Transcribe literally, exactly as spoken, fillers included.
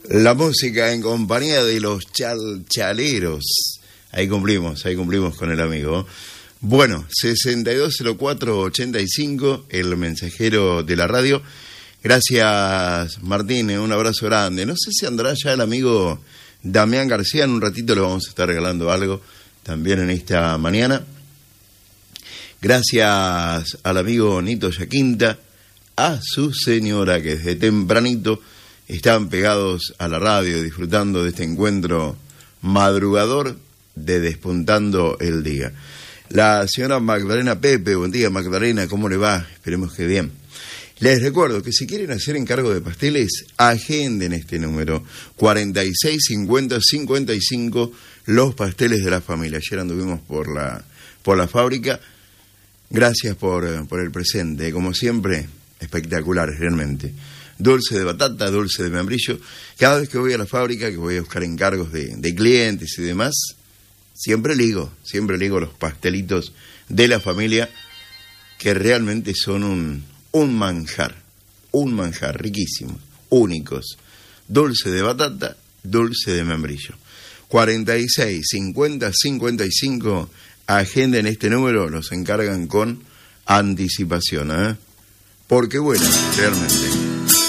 La música en compañía de los chalchaleros. Ahí cumplimos, ahí cumplimos con el amigo. Bueno, sesenta y dos cero cuatro ochenta y cinco, el mensajero de la radio. Gracias, Martín, un abrazo grande. No sé si andará ya el amigo Damián García, en un ratito le vamos a estar regalando algo también en esta mañana. Gracias al amigo Nito Yaquinta, a su señora que desde tempranito están pegados a la radio disfrutando de este encuentro madrugador de Despuntando el Día. La señora Magdalena Pepe, buen día Magdalena, ¿cómo le va? Esperemos que bien. Les recuerdo que si quieren hacer encargo de pasteles, agenden este número, cuarenta y seis cincuenta cincuenta y cinco, los pasteles de la familia. Ayer anduvimos por la, por la fábrica. Gracias por, por el presente, como siempre, espectaculares realmente. Dulce de batata, dulce de membrillo. Cada vez que voy a la fábrica, que voy a buscar encargos de, de clientes y demás, siempre ligo, siempre ligo los pastelitos de la familia, que realmente son un, un manjar, un manjar riquísimo, únicos. Dulce de batata, dulce de membrillo. cuarenta y seis cincuenta cincuenta y cinco, agenda en este número, los encargan con anticipación, ¿eh? Porque bueno, realmente...